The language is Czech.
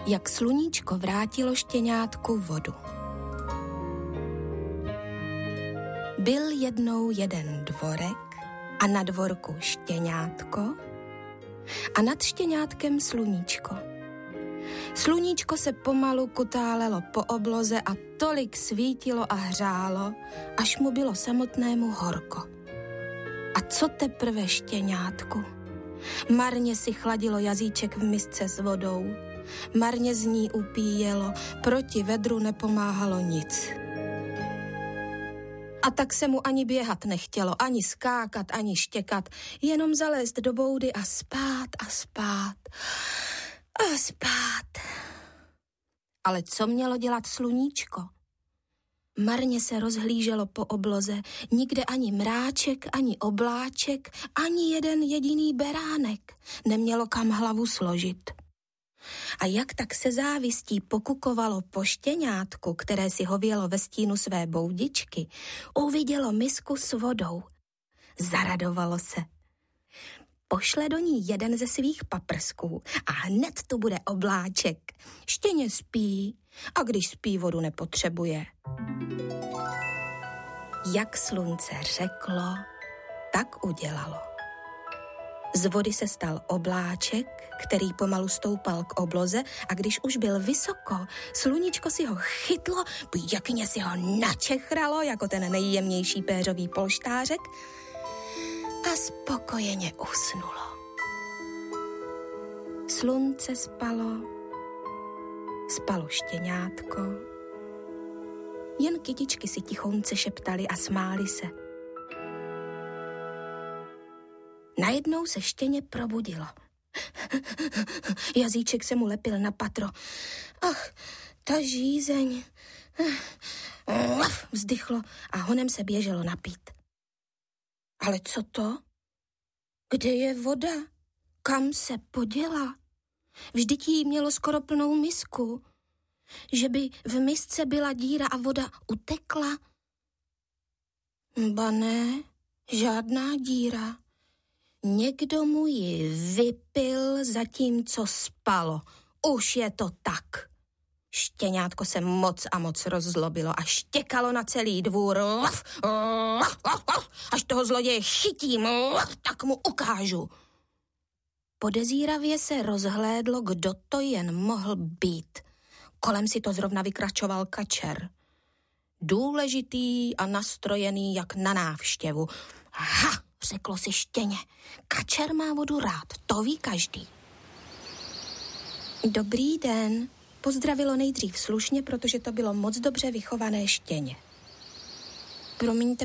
jak sluníčko vrátilo štěňátku vodu. Byl jednou jeden dvorek a na dvorku štěňátko a nad štěňátkem sluníčko. Sluníčko se pomalu kutálelo po obloze a tolik svítilo a hřálo, až mu bylo samotnému horko. A co teprve štěňátku? Marně si chladilo jazyček v misce s vodou, marně z ní upíjelo, proti vedru nepomáhalo nic. A tak se mu ani běhat nechtělo, ani skákat, ani štěkat, jenom zalézt do boudy a spát a spát a spát. Ale co mělo dělat sluníčko? Marně se rozhlíželo po obloze, nikde ani mráček, ani obláček, ani jeden jediný beránek. Nemělo kam hlavu složit. A jak tak se závistí pokukovalo po štěňátku, které si hovělo ve stínu své boudičky, uvidělo misku s vodou. Zaradovalo se. Pošle do ní jeden ze svých paprsků a hned tu bude obláček. Štěně spí a když spí, vodu nepotřebuje. Jak slunce řeklo, tak udělalo. Z vody se stal obláček, který pomalu stoupal k obloze a když už byl vysoko, sluníčko si ho chytlo, pěkně si ho načechralo jako ten nejjemnější péřový polštářek a spokojeně usnulo. Slunce spalo, spalo štěňátko, jen kytičky si tichounce šeptaly a smály se. Najednou se štěně probudilo. Jazyček se mu lepil na patro. Ach, ta žízeň. Vzdychlo a honem se běželo napít. Ale co to? Kde je voda? Kam se poděla? Vždyť jí mělo skoro plnou misku. Že by v misce byla díra a voda utekla? Ba ne, žádná díra. Někdo mu ji vypil, zatímco spalo. Už je to tak. Štěňátko se moc a moc rozzlobilo a štěkalo na celý dvůr. Až toho zloděje chytím, tak mu ukážu. Podezíravě se rozhlédlo, kdo to jen mohl být. Kolem si to zrovna vykračoval kačer. Důležitý a nastrojený jak na návštěvu. Ha, řeklo si štěně. Kačer má vodu rád, to ví každý. Dobrý den, pozdravilo nejdřív slušně, protože to bylo moc dobře vychované štěně. Promiňte,